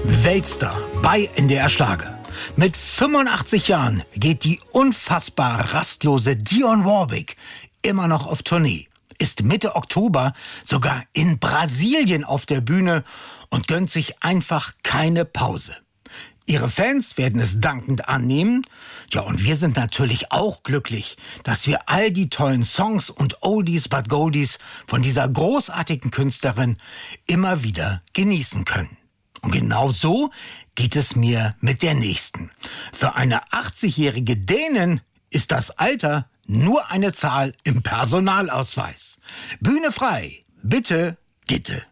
Weltstar bei NDR Schlager. Mit 85 Jahren geht die unfassbar rastlose Dionne Warwick immer noch auf Tournee, ist Mitte Oktober sogar in Brasilien auf der Bühne und gönnt sich einfach keine Pause. Ihre Fans werden es dankend annehmen. Ja, und wir sind natürlich auch glücklich, dass wir all die tollen Songs und Oldies but Goldies von dieser großartigen Künstlerin immer wieder genießen können. Und genau so geht es mir mit der nächsten. Für eine 80-jährige Dänin ist das Alter nur eine Zahl im Personalausweis. Bühne frei, bitte, Gitte.